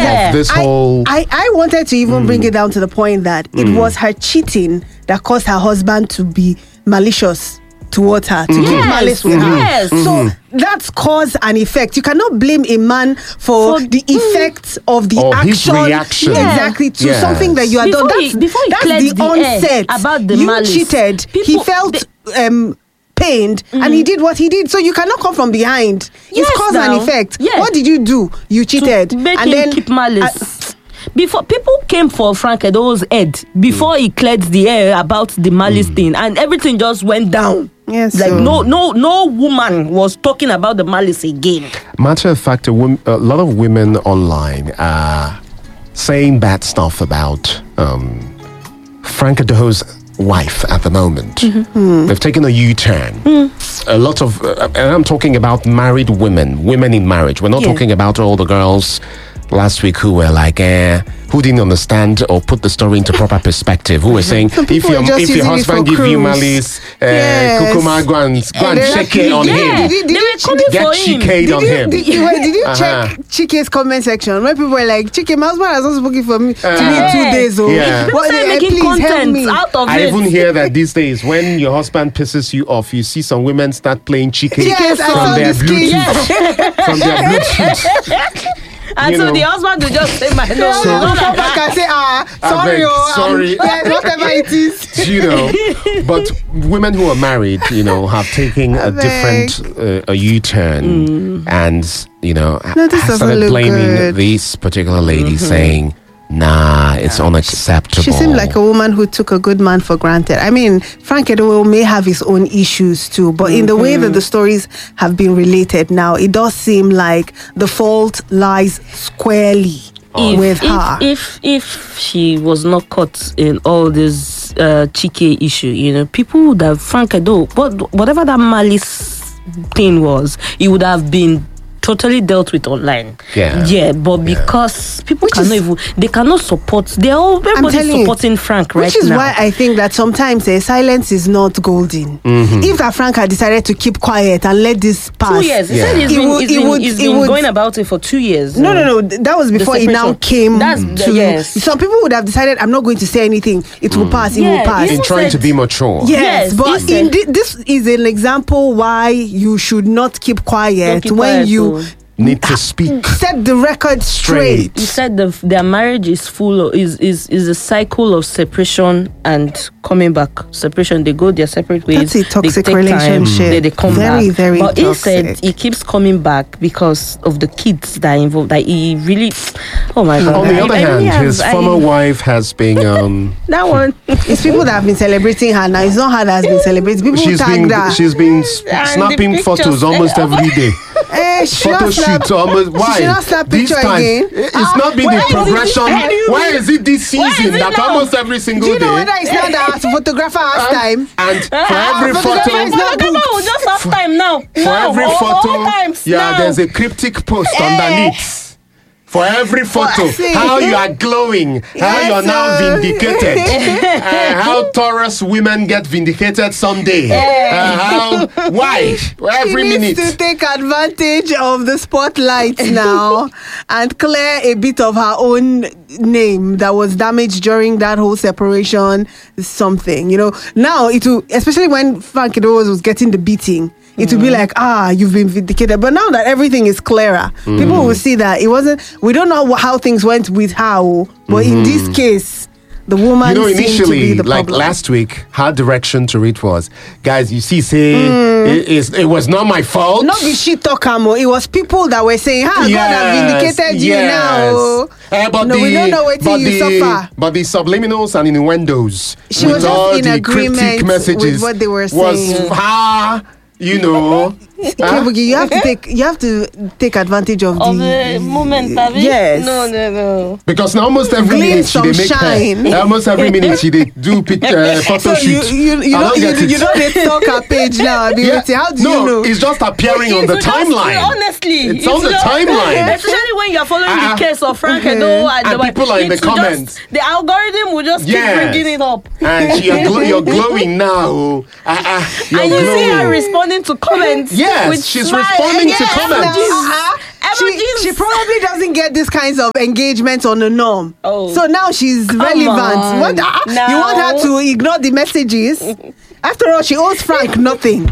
of this whole. I wanted to even bring it down to the point that it was her cheating that caused her husband to be malicious towards her, to keep malice with her. So that's cause and effect. You cannot blame a man for the effect of the or action. his reaction. Exactly, to something that you have done. Before he That's cleared the the air onset. about the you malice. cheated. He felt pained and he did what he did. So you cannot come from behind. It's cause and effect. Yeah. What did you do? You cheated. To make and him then keep malice. Before people came for Frank Edo's head before he cleared the air about the malice thing, and everything just went down. Yes, like so- no woman was talking about the malice again. Matter of fact, a lot of women online are saying bad stuff about Frank Ado's wife at the moment. They've taken a U-turn. A lot of, and I'm talking about married women in marriage. We're not talking about all the girls last week who were like, who didn't understand or put the story into proper perspective, who were saying, if your husband give you malice, Kukuma, go and check it on him. They were coming Get for him. chicade on him. Did you check Chike's comment section where people were like, Chike, my husband has not spoken for me to me 2 days old. Yeah. People started making content out of I it. even hear that these days, when your husband pisses you off, you see some women start playing Chike Yes, I saw from their this kid. Bluetooth. From their Bluetooth. And so the husband will just say, "My no, So no, come back and say, sorry, sorry. whatever it is. You know, but women who are married, have taken a different a U-turn, and No, this doesn't started look blaming good. this particular lady, saying, "Nah, it's unacceptable." She seemed like a woman who took a good man for granted. I mean, Frank Edo may have his own issues too, but in the way that the stories have been related now, it does seem like the fault lies squarely with her. If she was not caught in all this Chike issue, people would have Frank Edo, whatever that malice thing was, it would have been totally dealt with online. But because people they cannot support. Everybody's supporting Frank right now. Which is why I think that sometimes silence is not golden. If that Frank had decided to keep quiet and let this pass, 2 years. He said he's been going about it for 2 years. No. That was before it now came to. Some people would have decided, I'm not going to say anything. It will pass. It will pass. In trying to be mature. Yes, but this is an example why you should not keep quiet when you need to speak. Set the record straight. He said their marriage is is a cycle of separation and coming back. Separation, they go their separate ways. That's a toxic they take relationship. Time, they come very, back. very but toxic. He said he keeps coming back because of the kids that are involved. That he really, oh my God. On the other hand, his former wife has been that one. It's people that have been celebrating her now. It's not her that has been celebrating. People tagged her. She's been snapping photos almost every day. Photo shoot almost. Why? This time again? It's not been the progression. Why is it this season that almost every single day? Do you know whether it's not that photographer has time? And for every Photographer will just have time now. For every photo, there's a cryptic post underneath. For every photo, how you are glowing, how you are now vindicated, how Taurus women get vindicated someday. Why? Every minute. She needs to take advantage of the spotlight now and clear a bit of her own name that was damaged during that whole separation. Something, Now it will, especially when Frank Edo was getting the beating. It will be like, you've been vindicated. But now that everything is clearer, people will see that it wasn't. We don't know how things went with her, but in this case, the woman seemed to be the like problem. last week, her direction to it was, guys, you see, it was not my fault. Not the shit talk, it was people that were saying, God have vindicated you now. But we don't know what you suffer. But the subliminals and innuendos She with was all just in the agreement cryptic messages with what they were was saying. Kebuki, you have to take advantage of the moment, Tavi? Yes. No. Because now almost every minute she they make her. Almost every minute she they do photo shoot. You don't need to talk her page now. How do you know? It's just appearing on the timeline. Honestly, it's on the timeline. Especially when you're following the case of Frank Edo and people are in the comments. The algorithm will just keep bringing it up. And you're glowing now. And you see her responding to comments. Yes, she's responding to comments. She probably doesn't get this kinds of engagement on the norm. Oh. So now she's relevant. on. What, No. You want her to ignore the messages? After all, she owes Frank nothing.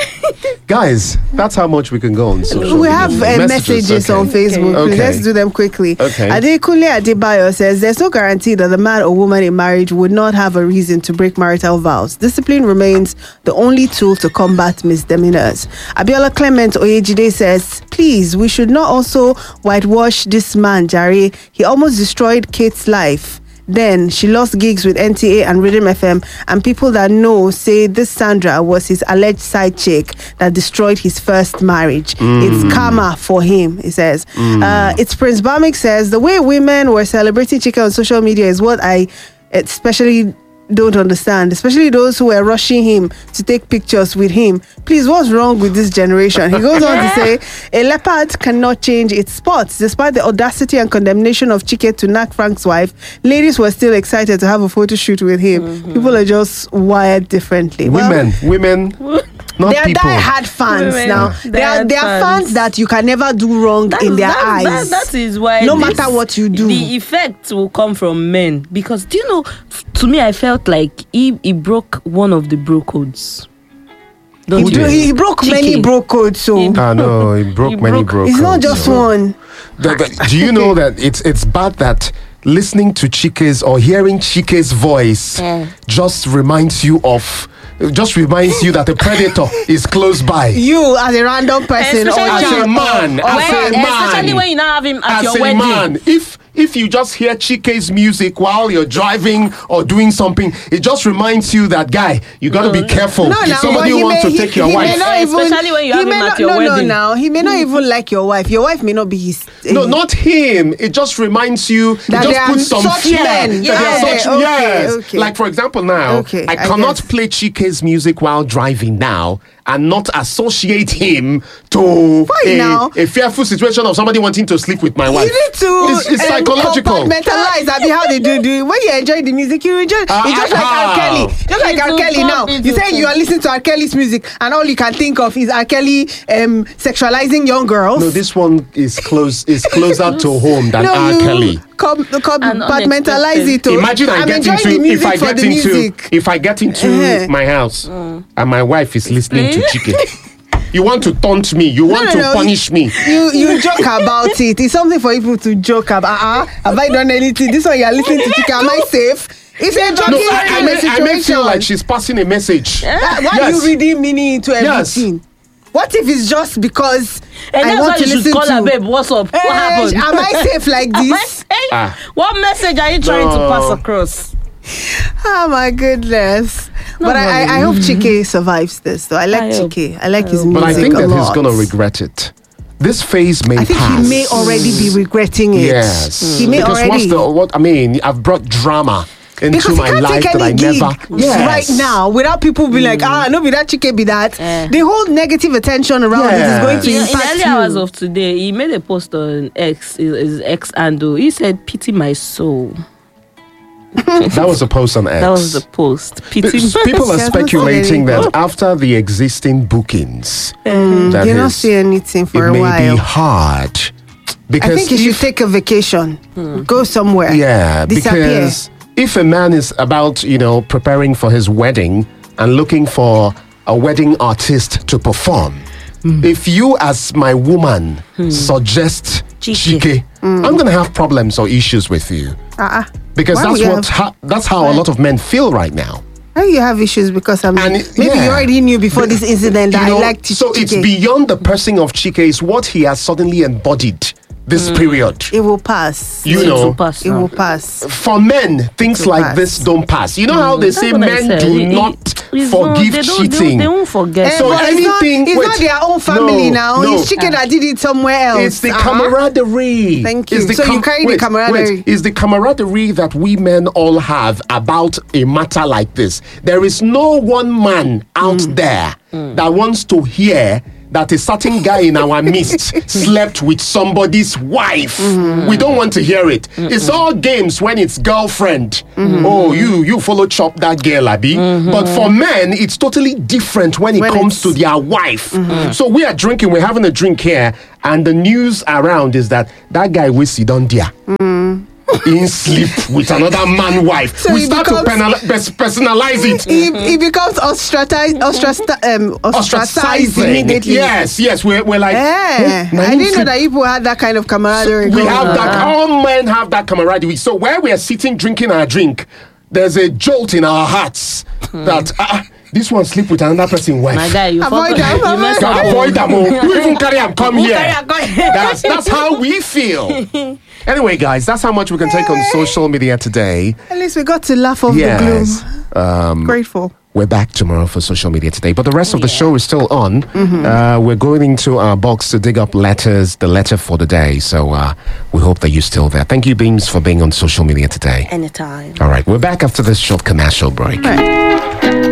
Guys, that's how much we can go on social We media. have messages okay. on Facebook. Okay. Let's do them quickly. Okay. Adekunle Adebayo says there's no guarantee that the man or woman in marriage would not have a reason to break marital vows. Discipline remains the only tool to combat misdemeanors. Abiola Clement Oyejide says, please, we should not also whitewash this man, Jare. He almost destroyed Kate's life. Then she lost gigs with NTA and Rhythm FM, and people that know say this Sandra was his alleged side chick that destroyed his first marriage. It's karma for him, he says. It's Prince Bamik says, the way women were celebrating Chike on social media is what I especially don't understand, especially those who were rushing him to take pictures with him. Please, what's wrong with this generation? He goes on to say, a leopard cannot change its spots. Despite the audacity and condemnation of Chike to knack Frank's wife, ladies were still excited to have a photo shoot with him. People are just wired differently. Women, not They are people. die-hard fans Women, now. They are die-hard fans fans. that you can never do wrong in their eyes. That is why No matter what you do. the effect will come from men. Because do you know, to me, I felt like he broke one of the bro codes. Don't you? He broke many Chike. bro codes, so No, he broke He many broke- broke it's not codes, just so. one. Do you know that it's bad that listening to Chike's or hearing Chike's voice just reminds you that a predator is close by. You as a random person, Especially or As child, a man, Especially when you now have him at as your a wedding. man, if you just hear Chike's music while you're driving or doing something, it just reminds you that, guy, you got to be careful. No, now, Somebody but he wants may- to take your he may wife. not even- Especially when you he have may him not- at your wedding. No, now he may not even like your wife. Your wife may not be his. No, not him. It just reminds you. That It there just are puts some such fear. men. That there are Yeah, such, okay, yes. okay. Like for example, now Okay, I I cannot guess. play Chike's music while driving now and not associate him to now? a fearful situation of somebody wanting to sleep with my You wife. need to It's psychological. compartmentalize. That be how they do. When you enjoy the music, you enjoy. It's just like R. Kelly. Just like R. Kelly now. You say you are listening to R. Kelly's music, and all you can think of is R. Kelly sexualizing young girls. No, this one is closer to home than R. you Kelly. compartmentalize it. oh. Imagine I'm if enjoying I the music. get into Uh-huh. my house and my wife is listening to Explain. Chike. You want to taunt me. You want to punish me. You joke about it. It's something for people to joke about. Have I done anything? This one you're listening to Chike. Am I safe? It's a joking No, I may situation. feel like she's passing a message. Why Yes. you reading meaning into Yes. everything? What if it's just because And I that's want why to you should listen call to? her, babe. What's up? What happened? Am I safe like this? Ah. What message are you trying to No. pass across? Oh my goodness! But I hope Chike survives this. Though I like I hope. Chike. I like his hope. music But I think a that lot. he's gonna regret it. This phase may I think pass. he may already be regretting it. Yes. He may because already. I've brought drama into Because he my can't life take that I any gig never. Yes. right now without people being like, no, be that Chike, be that. The whole negative attention around it is going to In the impact early you. hours of today, he made a post on his ex handle. He said, "Pity my soul." That was a post on X. That was the post. Pity. People are Yes, speculating that's that after the existing bookings, that you not his- see anything for it a may while. be hard. Because I think you should if- take a vacation. Go somewhere. Yeah, Disappear. because if a man is about, preparing for his wedding and looking for a wedding artist to perform, if you as my woman suggest Chike, I'm going to have problems or issues with you. Because Why would you that's how a lot of men feel right now. Why you have issues? Because maybe you already knew before this incident that I liked Chike. So it's beyond the person of Chike, it's what he has suddenly embodied this period. It will pass. You It know, will pass It now. will pass. for men, things will like pass. this don't pass. You know how they say That's what I men said. do It- not it's forgive they don't- cheating. They won't forget. So But it's not, anything- it's wait. not their own family No, now. no. It's Chike that did it somewhere else. It's the camaraderie. Thank It's you. the So you carry the camaraderie. It's the camaraderie that we men all have about a matter like this. There is no one man out there that wants to hear that a certain guy in our midst slept with somebody's wife. We don't want to hear it. It's all games when it's girlfriend. Oh, you follow chop that girl, Abi. But for men, it's totally different when it comes to their wife. So we are drinking, we're having a drink here, and the news around is that guy will sit down there. In sleep with another man wife. So we start to personalize it. He becomes ostracized immediately. Yes. We're like, I didn't know that people had that kind of camaraderie. We have that. All men have that camaraderie. So where we are sitting drinking our drink, there's a jolt in our hearts that this one sleep with another person's wife. My guy, you Avoid them. Avoid them. You even carry and come here. That's how we feel. Anyway, guys, that's how much we can take on social media today. At least we got to laugh off the gloom. Grateful. We're back tomorrow for social media today, but the rest of the show is still on. We're going into our box to dig up the letter for the day. So we hope that you're still there. Thank you, Beams, for being on social media today. Anytime. All right, we're back after this short commercial break. Right.